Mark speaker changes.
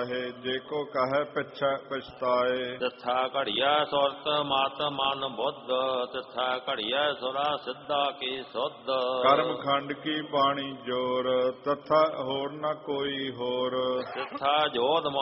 Speaker 1: ਜੇ ਕੋ ਕਹੈ ਪਿਛੈ ਪਛਤਾਏ।
Speaker 2: ਤਿੱਥਾ ਘੜੀਐ ਸੁਰਤ ਮਤ ਮਨ ਬੁੱਧ ਤਿੱਥਾ ਘੜੀਐ ਸੁਰਾ ਸਿੱਧਾ ਕੀ ਸੁਧ।
Speaker 1: ਕਰਮ ਖੰਡ ਕੀ ਬਾਣੀ ਜੋਰ ਤਥਾ ਹੋਰ ਨ ਕੋਈ ਹੋਰ।
Speaker 2: ਤਿੱਥਾ ਜੋਧ